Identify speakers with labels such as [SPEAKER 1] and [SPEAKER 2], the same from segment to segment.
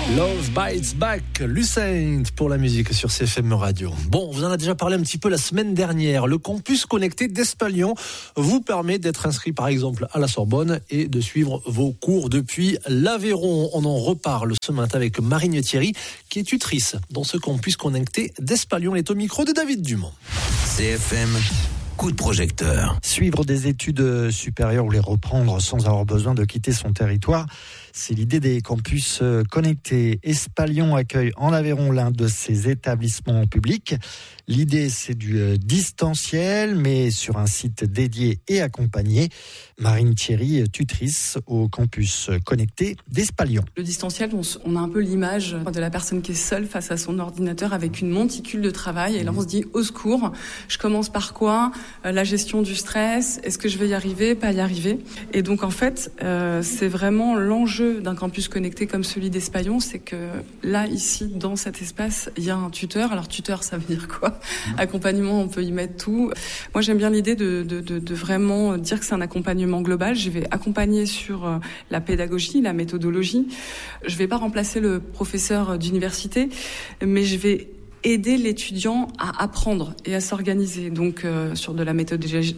[SPEAKER 1] Love Bites Back, Lucent pour la musique sur CFM Radio. Bon, on vous en a déjà parlé un petit peu la semaine dernière. Le campus connecté d'Espalion vous permet d'être inscrit par exemple à la Sorbonne et de suivre vos cours depuis l'Aveyron. On en reparle ce matin avec Marine Thierry qui est tutrice dans ce campus connecté d'Espalion. Elle est au micro de David Dumont.
[SPEAKER 2] CFM. Coup de projecteur.
[SPEAKER 3] Suivre des études supérieures ou les reprendre sans avoir besoin de quitter son territoire, c'est l'idée des campus connectés. Espalion accueille en Aveyron l'un de ses établissements publics. L'idée, c'est du distanciel, mais sur un site dédié et accompagné. Marine Thierry, tutrice au campus connecté d'Espalion.
[SPEAKER 4] Le distanciel, on a un peu l'image de la personne qui est seule face à son ordinateur avec une monticule de travail. Et là, on se dit, au secours, je commence par quoi ? La gestion du stress, est-ce que je vais y arriver, pas y arriver ? Et donc, en fait, c'est vraiment l'enjeu d'un campus connecté comme celui d'Espalion, c'est que là, ici, dans cet espace, il y a un tuteur. Alors, tuteur, ça veut dire quoi ? Accompagnement, on peut y mettre tout. Moi, j'aime bien l'idée de vraiment dire que c'est un accompagnement global. Je vais accompagner sur la pédagogie, la méthodologie. Je vais pas remplacer le professeur d'université, mais je vais aider l'étudiant à apprendre et à s'organiser. Donc sur de la méthodologie,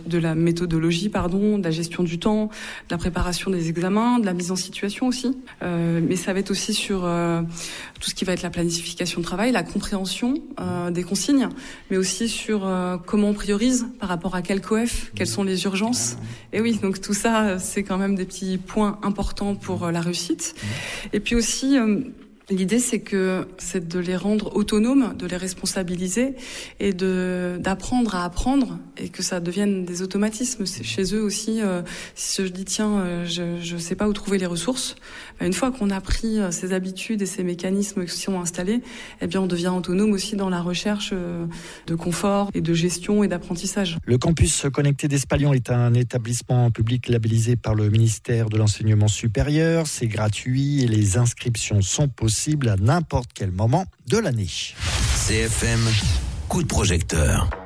[SPEAKER 4] de la gestion du temps, de la préparation des examens, de la mise en situation aussi. Mais ça va être aussi sur tout ce qui va être la planification de travail, la compréhension des consignes, mais aussi sur comment on priorise par rapport à quel coef, quelles sont les urgences. Et oui, donc tout ça, c'est quand même des petits points importants pour la réussite. Et puis aussi l'idée, c'est de les rendre autonomes, de les responsabiliser et d'apprendre à apprendre et que ça devienne des automatismes. C'est chez eux aussi, si je dis tiens, je sais pas où trouver les ressources, une fois qu'on a pris ces habitudes et ces mécanismes qui sont installés, eh bien on devient autonome aussi dans la recherche de confort et de gestion et d'apprentissage.
[SPEAKER 3] Le campus connecté d'Espalion est un établissement public labellisé par le ministère de l'Enseignement supérieur. C'est gratuit et les inscriptions sont possibles à n'importe quel moment de l'année.
[SPEAKER 2] CFM, coup de projecteur.